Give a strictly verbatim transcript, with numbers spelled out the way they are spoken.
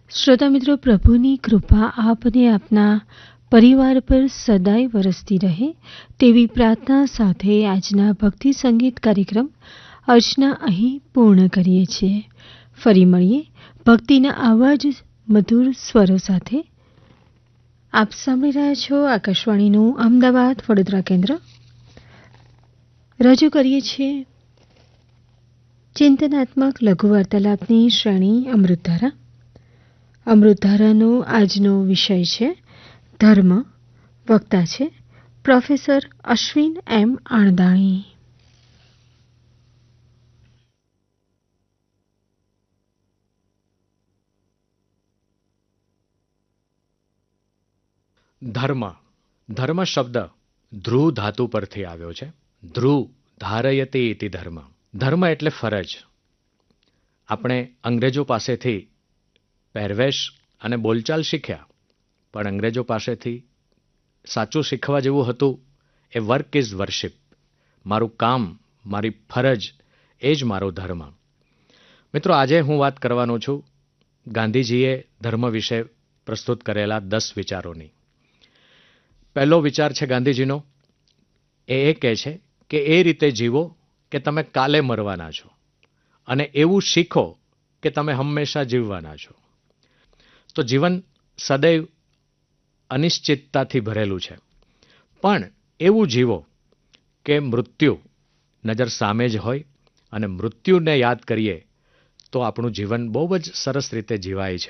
શ્રોતા મિત્રો, પ્રભુની કૃપા આપને આપના પરિવાર પર સદાય વરસતી રહે તેવી પ્રાર્થના સાથે આજના ભક્તિ સંગીત કાર્યક્રમ અર્ચના અહીં પૂર્ણ કરીએ છીએ. ફરી મળીએ ભક્તિના આવા જ મધુર સ્વરો સાથે. આપ સાંભળી રહ્યા છો આકાશવાણીનું અમદાવાદ વડોદરા કેન્દ્ર. રજૂ કરીએ છીએ ચિંતનાત્મક લઘુ વાર્તાલાપની શ્રેણી અમૃતધારા. અમૃતધારાનો આજનો વિષય છે ધર્મ. વક્તા છે પ્રોફેસર અશ્વિન એમ આણદાણી. ધર્મ ધર્મ શબ્દ ધ્રુવ ધાતુ પરથી આવ્યો છે. ધ્રુવ ધારયતે ઇતિ ધર્મ. ધર્મ એટલે ફરજ. આપણે અંગ્રેજો પાસેથી પહેરવેશ અને બોલચાલ શીખ્યા, પણ અંગ્રેજો પાસેથી સાચું શીખવા જેવું હતું એ વર્ક ઇઝ વર્શિપ. મારું કામ, મારી ફરજ, એ જ મારો ધર્મ. મિત્રો, આજે હું વાત કરવાનો છું ગાંધીજીએ ધર્મ વિશે પ્રસ્તુત કરેલા દસ વિચારોની. પહેલો વિચાર છે ગાંધીજીનો, એ એ કહે છે કે એ રીતે જીવો કે તમે કાલે મરવાના છો, અને એવું શીખો કે તમે હંમેશા જીવવાના છો. તો જીવન સદૈવ અનિશ્ચિતતાથી ભરેલું છે, પણ એવું જીવો કે મૃત્યુ નજર સામે જ હોય, અને મૃત્યુને યાદ કરીએ તો આપણું જીવન બહુ જ સરસ રીતે જીવાય છે.